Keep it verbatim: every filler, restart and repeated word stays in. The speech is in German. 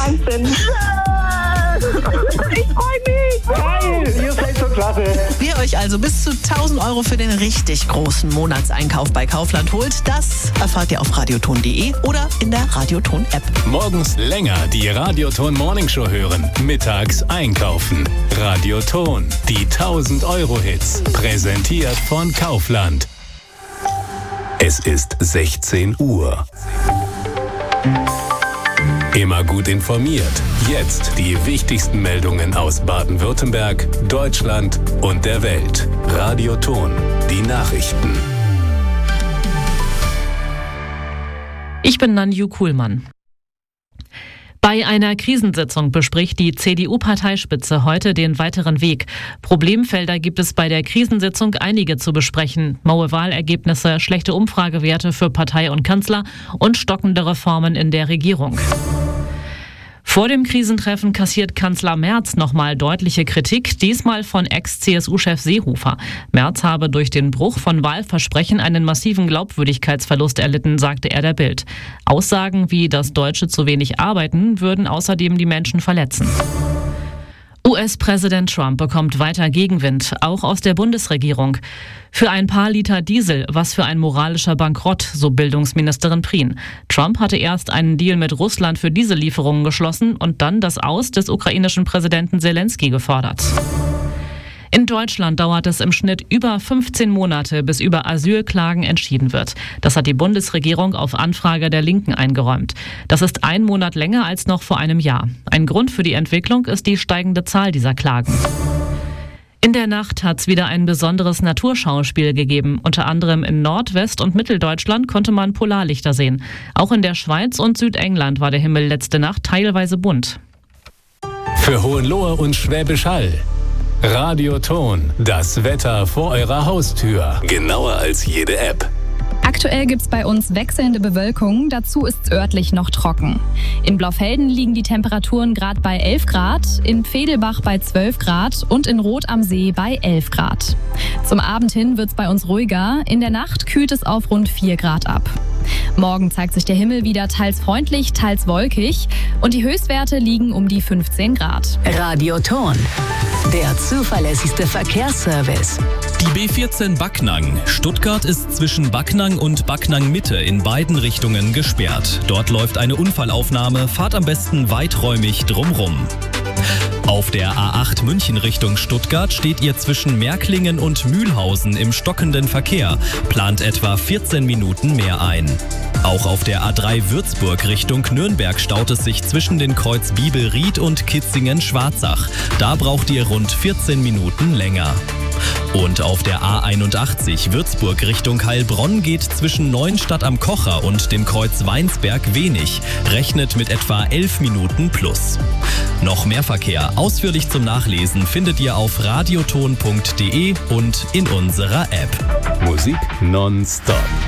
Wahnsinn. Ich freue mich. Geil, ihr seid so klasse. Wie ihr euch also bis zu tausend Euro für den richtig großen Monatseinkauf bei Kaufland holt, das erfahrt ihr auf radioton punkt de oder in der Radioton-App. Morgens länger die Radioton Morningshow hören. Mittags einkaufen. Radioton, die tausend Euro Hits. Präsentiert von Kaufland. Es ist sechzehn Uhr. Immer gut informiert. Jetzt die wichtigsten Meldungen aus Baden-Württemberg, Deutschland und der Welt. Radioton, die Nachrichten. Ich bin Nanju Kuhlmann. Bei einer Krisensitzung bespricht die C D U-Parteispitze heute den weiteren Weg. Problemfelder gibt es bei der Krisensitzung einige zu besprechen. Maue Wahlergebnisse, schlechte Umfragewerte für Partei und Kanzler und stockende Reformen in der Regierung. Vor dem Krisentreffen kassiert Kanzler Merz nochmal deutliche Kritik, diesmal von Ex-C S U-Chef Seehofer. Merz habe durch den Bruch von Wahlversprechen einen massiven Glaubwürdigkeitsverlust erlitten, sagte er der Bild. Aussagen wie, dass Deutsche zu wenig arbeiten, würden außerdem die Menschen verletzen. U S-Präsident Trump bekommt weiter Gegenwind, auch aus der Bundesregierung. Für ein paar Liter Diesel, was für ein moralischer Bankrott, so Bildungsministerin Prien. Trump hatte erst einen Deal mit Russland für Diesellieferungen geschlossen und dann das Aus des ukrainischen Präsidenten Zelensky gefordert. In Deutschland dauert es im Schnitt über fünfzehn Monate, bis über Asylklagen entschieden wird. Das hat die Bundesregierung auf Anfrage der Linken eingeräumt. Das ist ein Monat länger als noch vor einem Jahr. Ein Grund für die Entwicklung ist die steigende Zahl dieser Klagen. In der Nacht hat es wieder ein besonderes Naturschauspiel gegeben. Unter anderem in Nordwest- und Mitteldeutschland konnte man Polarlichter sehen. Auch in der Schweiz und Südengland war der Himmel letzte Nacht teilweise bunt. Für Hohenlohe und Schwäbisch Hall. Radioton, das Wetter vor eurer Haustür. Genauer als jede App. Aktuell gibt's bei uns wechselnde Bewölkung, dazu ist's örtlich noch trocken. In Blaufelden liegen die Temperaturen gerade bei elf Grad, in Pfedelbach bei zwölf Grad und in Rot am See bei elf Grad. Zum Abend hin wird's bei uns ruhiger, in der Nacht kühlt es auf rund vier Grad ab. Morgen zeigt sich der Himmel wieder teils freundlich, teils wolkig und die Höchstwerte liegen um die fünfzehn Grad. Radioton, der zuverlässigste Verkehrsservice. Die B vierzehn Backnang. Stuttgart ist zwischen Backnang und Backnang Mitte in beiden Richtungen gesperrt. Dort läuft eine Unfallaufnahme, fahrt am besten weiträumig drumrum. Auf der A acht München Richtung Stuttgart steht ihr zwischen Märklingen und Mühlhausen im stockenden Verkehr, plant etwa vierzehn Minuten mehr ein. Auch auf der A drei Würzburg Richtung Nürnberg staut es sich zwischen den Kreuz Biebelried und Kitzingen-Schwarzach. Da braucht ihr rund vierzehn Minuten länger. Und auf der A einundachtzig Würzburg Richtung Heilbronn geht zwischen Neuenstadt am Kocher und dem Kreuz Weinsberg wenig, rechnet mit etwa elf Minuten plus. Noch mehr Verkehr ausführlich zum Nachlesen findet ihr auf radioton punkt de und in unserer App. Musik nonstop